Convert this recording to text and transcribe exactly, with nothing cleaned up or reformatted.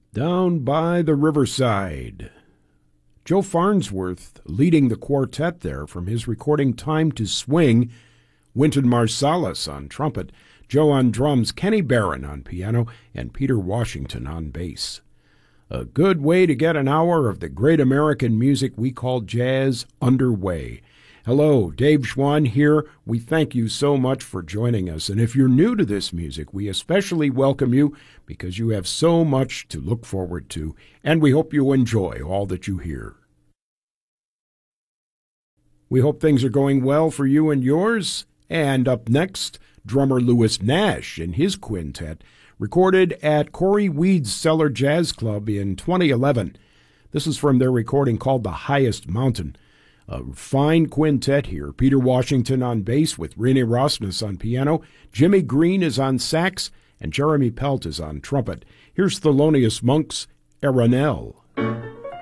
Down by the Riverside. Joe Farnsworth leading the quartet there from his recording Time to Swing. Wynton Marsalis on trumpet, Joe on drums, Kenny Barron on piano, and Peter Washington on bass. A good way to get an hour of the great American music we call jazz underway. Hello, Dave Schwann here. We thank you so much for joining us. And if you're new to this music, we especially welcome you because you have so much to look forward to, and we hope you enjoy all that you hear. We hope things are going well for you and yours. And up next, drummer Louis Nash and his quintet, recorded at Corey Weed's Cellar Jazz Club in twenty eleven. This is from their recording called The Highest Mountain. A fine quintet here. Peter Washington on bass with Rene Rosnes on piano. Jimmy Green is on sax, and Jeremy Pelt is on trumpet. Here's Thelonious Monk's Aranel.